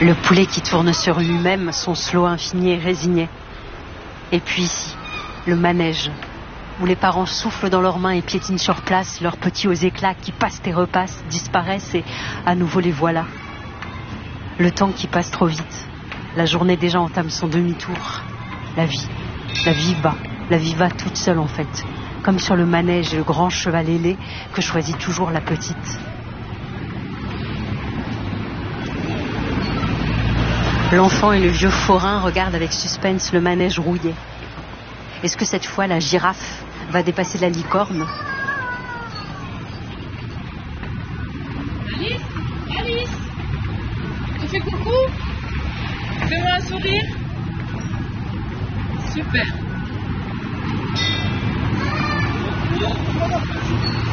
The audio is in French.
Le poulet qui tourne sur lui-même, son slow infini et résigné. Et puis ici, le manège, où les parents soufflent dans leurs mains et piétinent sur place leurs petits aux éclats qui passent et repassent, disparaissent et à nouveau les voilà. Le temps qui passe trop vite. La journée déjà entame son demi-tour. La vie va toute seule en fait, comme sur le manège et le grand cheval ailé que choisit toujours la petite. L'enfant et le vieux forain regardent avec suspense le manège rouillé. Est-ce que cette fois la girafe va dépasser la licorne? Alice, tu fais coucou? Fais-moi un sourire. Super.